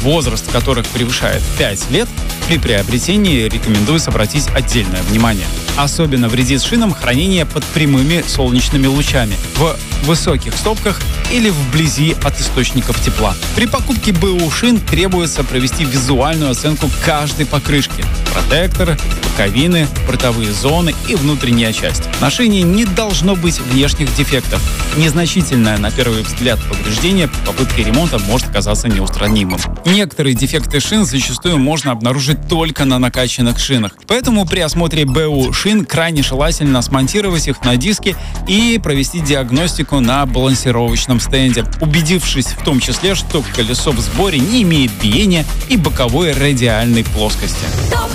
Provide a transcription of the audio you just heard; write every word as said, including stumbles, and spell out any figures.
возраст которых превышает пять лет, при приобретении рекомендуется обратить отдельное внимание. Особенно вредит шинам хранение под прямыми солнечными лучами, в высоких стопках или вблизи от источников тепла. При покупке БУ шин требуется провести визуальную оценку каждой покрышки: протекторы, боковины, бортовые зоны и внутренняя часть. На шине не должно быть внешних дефектов. Незначительное, на первый взгляд, повреждение при попытке ремонта может оказаться неустранимым. Некоторые дефекты шин зачастую можно обнаружить только на накачанных шинах. Поэтому при осмотре БУ шин крайне желательно смонтировать их на диске и провести диагностику на балансировочном стенде, убедившись в том числе, что колесо в сборе не имеет биения и боковой радиальной плоскости.